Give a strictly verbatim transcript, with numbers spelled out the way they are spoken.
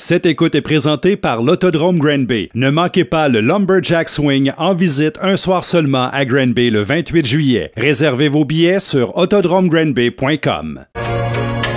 Cette écoute est présentée par l'Autodrome Granby. Ne manquez pas le Lumberjack Swing en visite un soir seulement à Granby le vingt-huit juillet. Réservez vos billets sur autodrome granby point com.